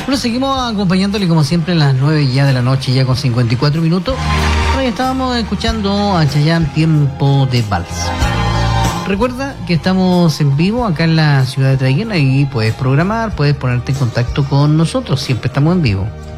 Bueno, seguimos acompañándole como siempre a las 9 ya de la noche, ya con 54 minutos. Hoy estábamos escuchando a Chayanne, Tiempo de Vals. Recuerda que estamos en vivo acá en la ciudad de Traiguén, ahí puedes programar, puedes ponerte en contacto con nosotros, siempre estamos en vivo.